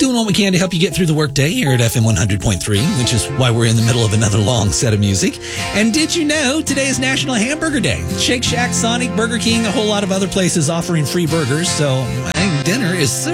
doing what we can to help you get through the workday here at FM 100.3, which is why we're in the middle of another long set of music. And did you know today is National Hamburger Day? Shake Shack, Sonic, Burger King, a whole lot of other places offering free burgers. So I think dinner is